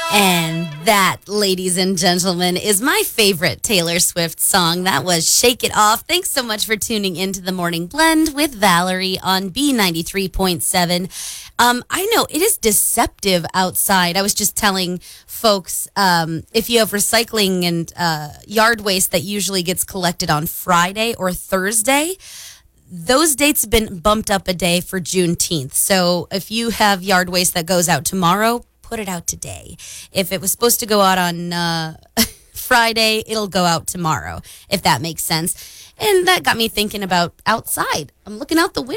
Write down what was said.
And that, ladies and gentlemen, is my favorite Taylor Swift song. That was Shake It Off. Thanks so much for tuning into the Morning Blend with Valerie on B93.7. I know it is deceptive outside. I was just telling folks, if you have recycling and yard waste that usually gets collected on Friday or Thursday, those dates have been bumped up a day for Juneteenth. So if you have yard waste that goes out tomorrow, put it out today. If it was supposed to go out on Friday, it'll go out tomorrow, if that makes sense. And that got me thinking about outside. I'm looking out the window.